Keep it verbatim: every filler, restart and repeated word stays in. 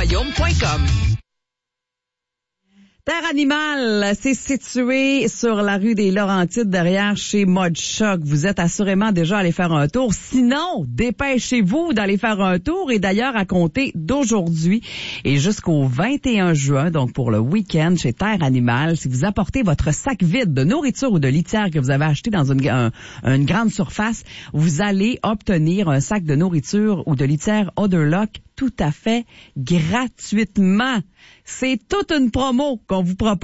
royaume point com. Terre Animal, c'est situé sur la rue des Laurentides, derrière chez Mod Choc. Vous êtes assurément déjà allé faire un tour. Sinon, dépêchez-vous d'aller faire un tour. Et d'ailleurs, à compter d'aujourd'hui et jusqu'au vingt et un juin, donc pour le week-end chez Terre Animal, si vous apportez votre sac vide de nourriture ou de litière que vous avez acheté dans une, un, une grande surface, vous allez obtenir un sac de nourriture ou de litière Odorlock tout à fait gratuitement. C'est toute une promo qu'on vous propose.